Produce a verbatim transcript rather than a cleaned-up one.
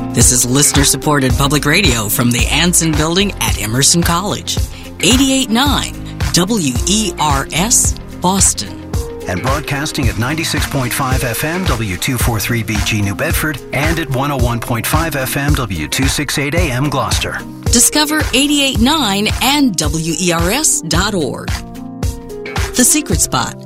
This is listener-supported public radio from the Anson Building at Emerson College. eighty-eight point nine W E R S, Boston. And broadcasting at ninety-six point five F M W two forty-three B G New Bedford and at one oh one point five F M W two sixty-eight A M Gloucester. Discover eighty-eight point nine and W E R S dot org. The Secret Spot,